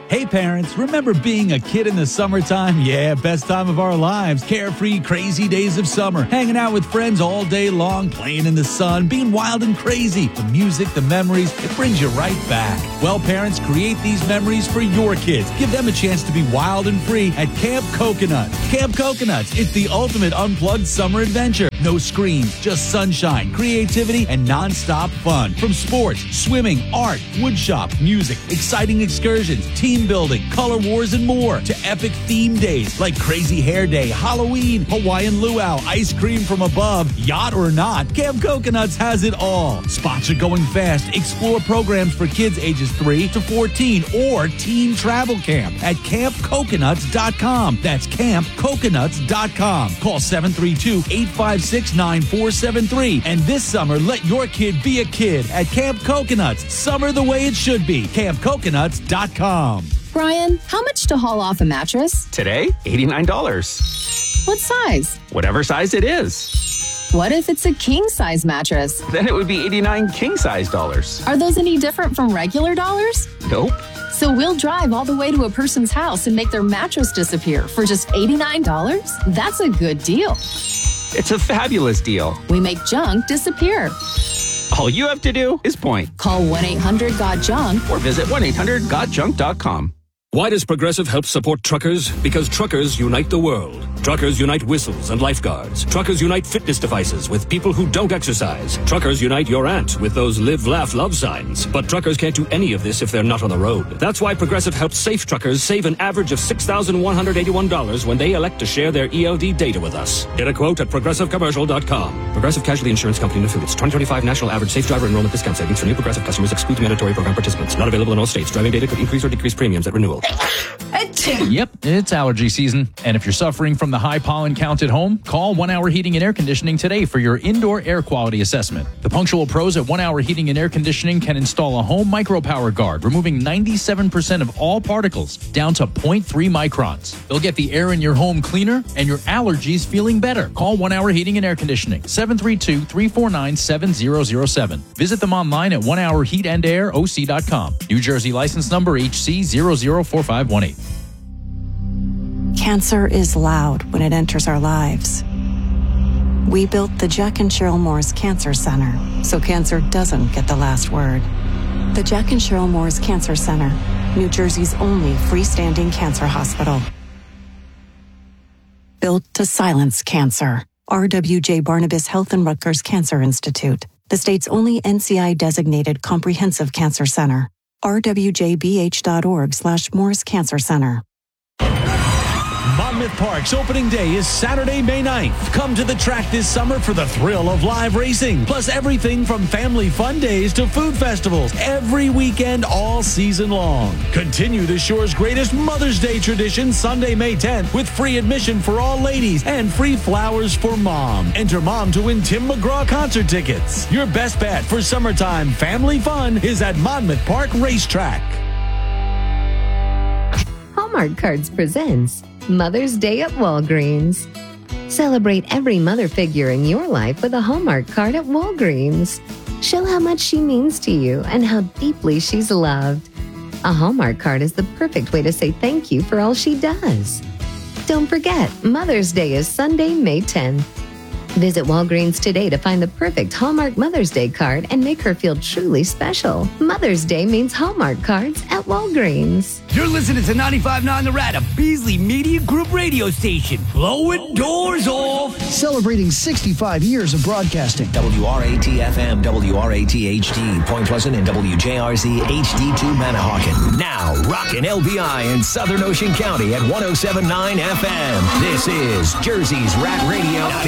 Hey parents, remember being a kid in the summertime? Yeah, best time of our lives. Carefree, crazy days of summer. Hanging out with friends all day long, playing in the sun, being wild and crazy. The music, the memories, it brings you right back. Well, parents, create these memories for your kids. Give them a chance to be wild and free at Camp Coconuts. Camp Coconuts, it's the ultimate unplugged summer adventure. No screens, just sunshine, creativity, and nonstop fun. From sports, swimming, art, woodshop, music, exciting excursions, team building, color wars, and more, to epic theme days like Crazy Hair Day, Halloween, Hawaiian Luau, ice cream from above, yacht or not, Camp Coconuts has it all. Spots are going fast. Explore programs for kids ages 3 to 14 or teen travel camp at campcoconuts.com. That's campcoconuts.com. Call 732-856-9473. And this summer, let your kid be a kid at Camp Coconuts. Summer the way it should be. campcoconuts.com. Brian, how much to haul off a mattress? Today, $89. What size? Whatever size it is. What if it's a king-size mattress? Then it would be 89 king-size dollars. Are those any different from regular dollars? Nope. So we'll drive all the way to a person's house and make their mattress disappear for just $89? That's a good deal. It's a fabulous deal. We make junk disappear. All you have to do is point. Call 1-800-GOT-JUNK or visit 1-800-GOT-JUNK.com. Why does Progressive help support truckers? Because truckers unite the world. Truckers unite whistles and lifeguards. Truckers unite fitness devices with people who don't exercise. Truckers unite your aunt with those live, laugh, love signs. But truckers can't do any of this if they're not on the road. That's why Progressive helps safe truckers save an average of $6,181 when they elect to share their ELD data with us. Get a quote at progressivecommercial.com. Progressive Casualty Insurance Company and Affiliates. 2025 National Average Safe Driver Enrollment Discount Savings for new Progressive customers exclude mandatory program participants. Not available in all states. Driving data could increase or decrease premiums at renewal. Yep, it's allergy season. And if you're suffering from the high pollen count at home, call 1 Hour Heating and Air Conditioning today for your indoor air quality assessment. The punctual pros at 1 Hour Heating and Air Conditioning can install a home micropower guard, removing 97% of all particles down to 0.3 microns. They'll get the air in your home cleaner and your allergies feeling better. Call 1 Hour Heating and Air Conditioning, 732-349-7007. Visit them online at onehourheatandair.oc.com. New Jersey license number HC 004518. Cancer is loud when it enters our lives. We built the Jack and Cheryl Moore's Cancer Center so cancer doesn't get the last word. The Jack and Cheryl Moore's Cancer Center, New Jersey's only freestanding cancer hospital. Built to silence cancer. RWJ Barnabas Health and Rutgers Cancer Institute, the state's only NCI-designated comprehensive cancer center. rwjbh.org/Moore's Cancer Center. Monmouth Park's opening day is Saturday, May 9th. Come to the track this summer for the thrill of live racing, plus everything from family fun days to food festivals every weekend all season long. Continue the shore's greatest Mother's Day tradition Sunday, May 10th with free admission for all ladies and free flowers for mom. Enter mom to win Tim McGraw concert tickets. Your best bet for summertime family fun is at Monmouth Park Racetrack. Hallmark Cards presents Mother's Day at Walgreens. Celebrate every mother figure in your life with a Hallmark card at Walgreens. Show how much she means to you and how deeply she's loved. A Hallmark card is the perfect way to say thank you for all she does. Don't forget, Mother's Day is Sunday, May 10th. Visit Walgreens today to find the perfect Hallmark Mother's Day card and make her feel truly special. Mother's Day means Hallmark cards at Walgreens. You're listening to 95.9 The Rat, a Beasley Media Group radio station. Blowing doors off. Celebrating 65 years of broadcasting. WRAT-FM, WRAT-HD, Point Pleasant, and WJRZ HD2 Manahawkin. Now, rockin' LBI in Southern Ocean County at 107.9 FM. This is Jersey's Rat Radio.